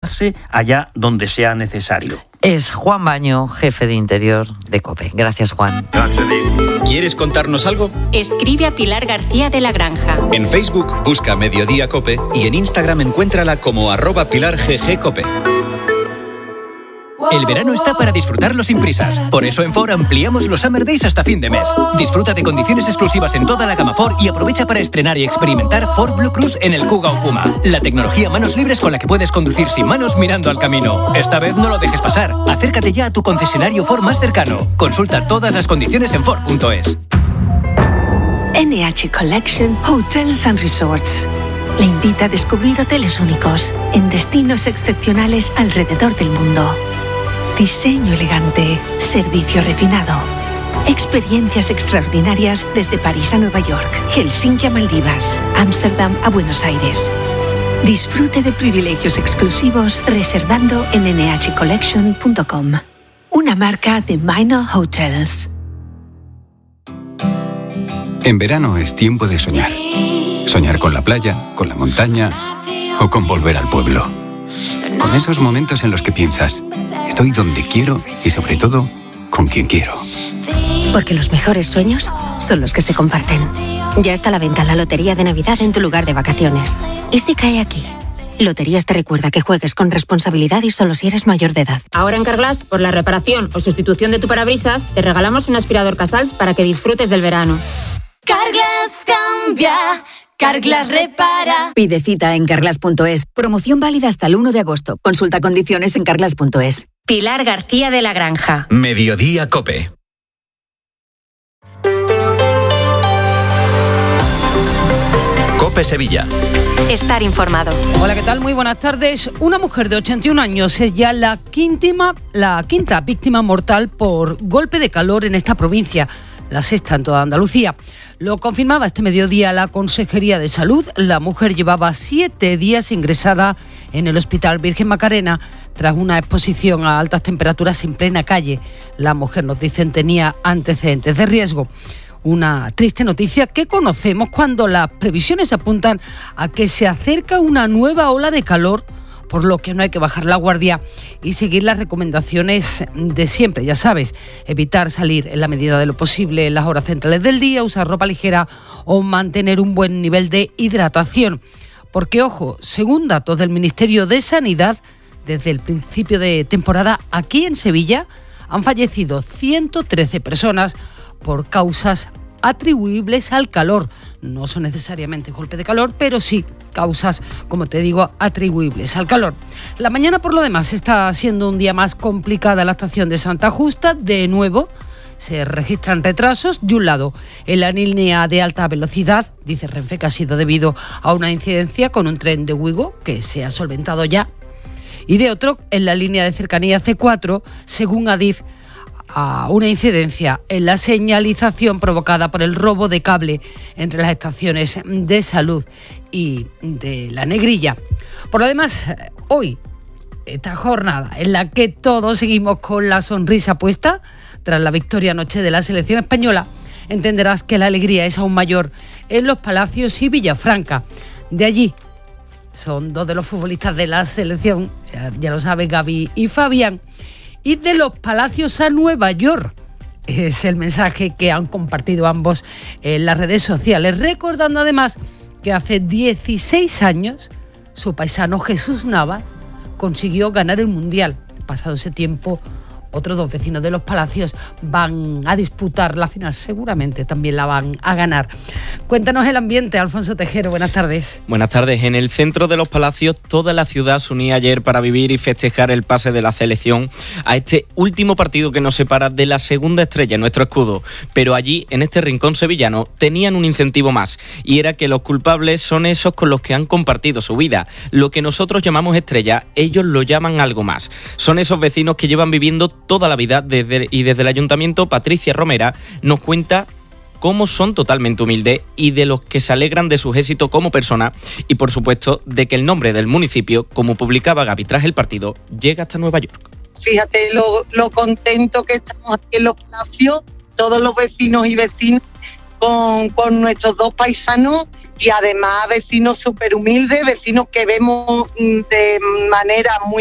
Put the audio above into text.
allá donde sea necesario. Es Juan Baño, jefe de Interior de COPE. Gracias, Juan. ¿Quieres contarnos algo? Escribe a Pilar García de la Granja. En Facebook busca Mediodía COPE y en Instagram encuéntrala como @pilarggcope. El verano está para disfrutarlo sin prisas. Por eso en Ford ampliamos los Summer Days hasta fin de mes. Disfruta de condiciones exclusivas en toda la gama Ford y aprovecha para estrenar y experimentar Ford Blue Cruise en el Kuga o Puma. La tecnología manos libres con la que puedes conducir sin manos mirando al camino. Esta vez no lo dejes pasar. Acércate ya a tu concesionario Ford más cercano. Consulta todas las condiciones en Ford.es. NH Collection Hotels and Resorts le invita a descubrir hoteles únicos en destinos excepcionales alrededor del mundo. Diseño elegante, servicio refinado, experiencias extraordinarias desde París a Nueva York, Helsinki a Maldivas, Ámsterdam a Buenos Aires. Disfrute de privilegios exclusivos reservando en nhcollection.com. Una marca de Minor Hotels. En verano es tiempo de soñar. Soñar con la playa, con la montaña o con volver al pueblo. Con esos momentos en los que piensas, estoy donde quiero y sobre todo, con quien quiero. Porque los mejores sueños son los que se comparten. Ya está a la venta la Lotería de Navidad en tu lugar de vacaciones. ¿Y si cae aquí? Loterías te recuerda que juegues con responsabilidad y solo si eres mayor de edad. Ahora en Carglass, por la reparación o sustitución de tu parabrisas, te regalamos un aspirador Casals para que disfrutes del verano. Carglass cambia, Carglass repara. Pide cita en carglass.es. Promoción válida hasta el 1 de agosto. Consulta condiciones en carglass.es. Pilar García de la Granja. Mediodía COPE. COPE Sevilla. Estar informado. Hola, ¿qué tal? Muy buenas tardes. Una mujer de 81 años es ya la quinta víctima mortal por golpe de calor en esta provincia, la sexta en toda Andalucía. Lo confirmaba este mediodía la Consejería de Salud. La mujer llevaba 7 días ingresada en el Hospital Virgen Macarena tras una exposición a altas temperaturas en plena calle. La mujer, nos dicen, tenía antecedentes de riesgo. Una triste noticia que conocemos cuando las previsiones apuntan a que se acerca una nueva ola de calor, por lo que no hay que bajar la guardia y seguir las recomendaciones de siempre. Ya sabes, evitar salir en la medida de lo posible en las horas centrales del día, usar ropa ligera o mantener un buen nivel de hidratación. Porque, ojo, según datos del Ministerio de Sanidad, desde el principio de temporada aquí en Sevilla han fallecido 113 personas por causas atribuibles al calor. No son necesariamente golpe de calor, pero sí causas, como te digo, atribuibles al calor. La mañana, por lo demás, está siendo un día más complicada en la estación de Santa Justa. De nuevo, se registran retrasos. De un lado, en la línea de alta velocidad, dice Renfe que ha sido debido a una incidencia con un tren de Wigo que se ha solventado ya. Y de otro, en la línea de cercanía C4, según Adif, a una incidencia en la señalización provocada por el robo de cable entre las estaciones de Salud y de La Negrilla. Por lo demás, hoy, esta jornada en la que todos seguimos con la sonrisa puesta tras la victoria anoche de la selección española, entenderás que la alegría es aún mayor en Los Palacios y Villafranca. De allí son dos de los futbolistas de la selección, ya lo saben, Gavi y Fabián. Y de Los Palacios a Nueva York es el mensaje que han compartido ambos en las redes sociales, recordando además que hace 16 años su paisano Jesús Navas consiguió ganar el Mundial. Pasado ese tiempo, otros dos vecinos de Los Palacios van a disputar la final, seguramente también la van a ganar. Cuéntanos el ambiente, Alfonso Tejero, buenas tardes. Buenas tardes. En el centro de Los Palacios, toda la ciudad se unía ayer para vivir y festejar el pase de la selección a este último partido que nos separa de la segunda estrella en nuestro escudo. Pero allí, en este rincón sevillano, tenían un incentivo más, y era que los culpables son esos con los que han compartido su vida. Lo que nosotros llamamos estrella, ellos lo llaman algo más. Son esos vecinos que llevan viviendo toda la vida desde el Ayuntamiento. Patricia Romera nos cuenta cómo son totalmente humildes y de los que se alegran de sus éxitos como persona y, por supuesto, de que el nombre del municipio, como publicaba Gaby tras el partido, llega hasta Nueva York. Fíjate lo contento que estamos aquí en Los Palacios, todos los vecinos y vecinas, con nuestros dos paisanos y además vecinos súper humildes, vecinos que vemos de manera muy